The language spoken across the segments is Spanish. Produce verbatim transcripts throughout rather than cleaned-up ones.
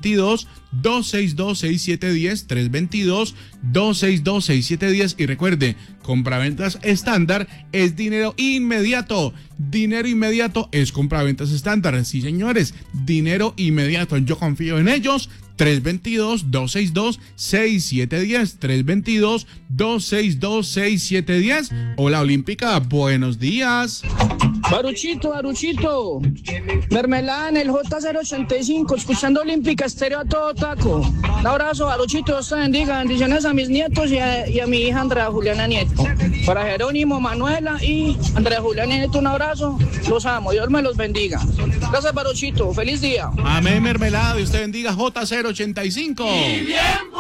veintidós, dos seis dos, seis siete uno cero, tres dos dos, dos seis dos, seis siete uno cero. Y recuerde, compraventas estándar es dinero inmediato. Dinero inmediato es compraventas estándar. Sí, señores, dinero inmediato. Yo confío en ellos. tres dos dos, dos seis dos, seis siete uno cero, tres dos dos, dos seis dos, seis siete uno cero. Hola Olímpica, buenos días. Baruchito, Baruchito, mermelada en el J cero ochenta y cinco, escuchando Olímpica Estéreo a todo taco. Un abrazo, Baruchito, Dios te bendiga, bendiciones a mis nietos y a, y a mi hija Andrea Juliana Nieto. Para Jerónimo, Manuela y Andrea Juliana Nieto, un abrazo, los amo, Dios me los bendiga. Gracias, Baruchito, feliz día. Amén, mermelada, Dios te bendiga, J cero ochenta y cinco. ¡Y bien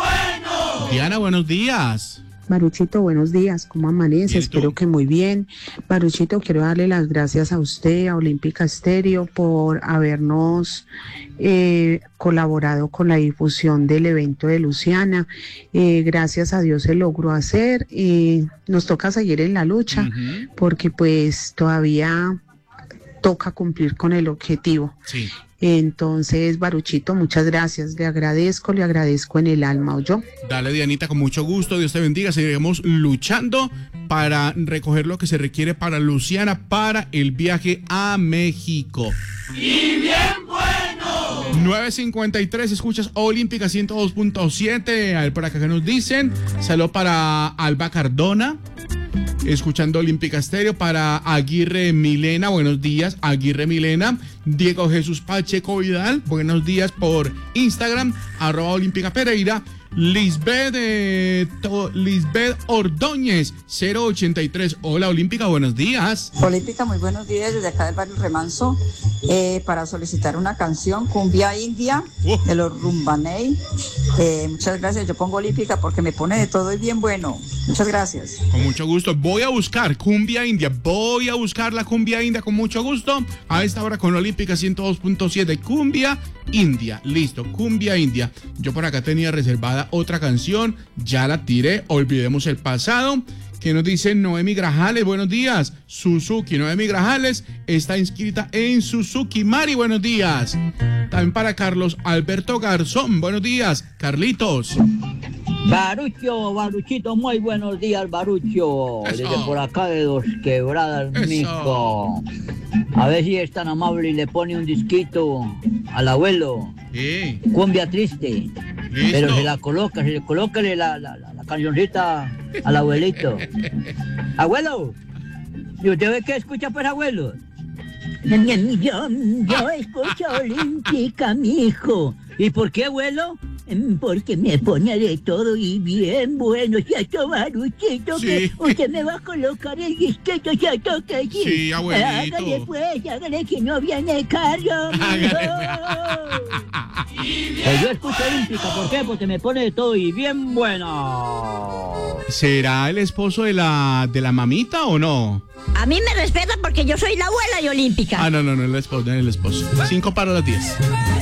bueno! Diana, buenos días. Baruchito, buenos días, ¿cómo amanece? Espero que muy bien. Baruchito, quiero darle las gracias a usted, a Olímpica Estéreo, por habernos eh, colaborado con la difusión del evento de Luciana. Eh, gracias a Dios se logró hacer y nos toca seguir en la lucha, uh-huh. porque pues todavía toca cumplir con el objetivo. Sí. Entonces, Baruchito, muchas gracias, le agradezco, le agradezco en el alma, ¿oyó? Dale, Dianita, con mucho gusto, Dios te bendiga, seguiremos luchando para recoger lo que se requiere para Luciana, para el viaje a México. ¡Y bien bueno! nueve cincuenta y tres, escuchas Olímpica ciento dos punto siete, a ver por acá que nos dicen, saludo para Alba Cardona, escuchando Olímpica Estéreo, para Aguirre Milena, buenos días, Aguirre Milena. Diego Jesús Pacheco Vidal, buenos días por Instagram, arroba Olímpica Pereira. Lisbeth, eh, to, Lisbeth Ordóñez, cero ochenta y tres. Hola Olímpica, buenos días. Olímpica, muy buenos días desde acá del barrio Remanso, eh, para solicitar una canción, Cumbia India, uh. de los Rumbaney. Eh, muchas gracias, yo pongo Olímpica porque me pone de todo y bien bueno. Muchas gracias. Con mucho gusto, voy a buscar Cumbia India, voy a buscar la Cumbia India con mucho gusto. A esta hora con Olímpica ciento dos punto siete, Cumbia India, listo, Cumbia India. Yo por acá tenía reservada otra canción, ya la tiré, olvidemos el pasado. Que nos dice Noemi Grajales, buenos días. Suzuki, Noemi Grajales está inscrita en Suzuki. Mari, buenos días. También para Carlos Alberto Garzón, buenos días. Carlitos. Barucho, Baruchito, muy buenos días, Barucho. Eso. Desde por acá de Dos Quebradas, Mico. A ver si es tan amable y le pone un disquito al abuelo. Sí. Cumbia triste. Listo. Pero se la coloca, se le coloca la, la, la, la cancioncita al abuelito. Abuelo, ¿y usted ve qué escucha, pues, abuelo? Yo, yo escucho Olímpica, mijo. ¿Y por qué, abuelo? Porque me pone de todo y bien bueno, ¿cierto, Baruchito? Sí. Que usted me va a colocar el disquito, ¿cierto que sí? Sí, abuelito. Hágale pues, hágale que no viene carro, mijo. Pues yo escucho Olímpica, ¿por qué? Porque me pone de todo y bien bueno. ¿Será el esposo de la, de la mamita o no? A mí me respetan porque yo soy la abuela de Olímpica. Ah, no, no, no, el esposo, no el esposo. Cinco para las diez.